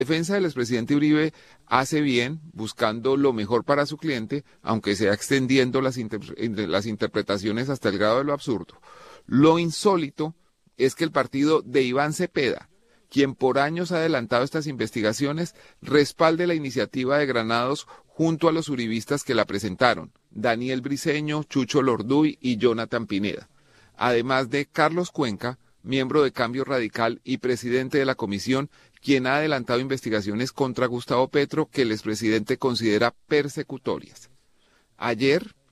defensa del expresidente Uribe hace bien buscando lo mejor para su cliente, aunque sea extendiendo las interpretaciones hasta el grado de lo absurdo. Lo insólito es que el partido de Iván Cepeda, quien por años ha adelantado estas investigaciones, respalde la iniciativa de Granados junto a los uribistas que la presentaron, Daniel Briceño, Chucho Lorduy y Jonathan Pineda, además de Carlos Cuenca, miembro de Cambio Radical y presidente de la comisión, quien ha adelantado investigaciones contra Gustavo Petro que el expresidente considera persecutorias. Ayer,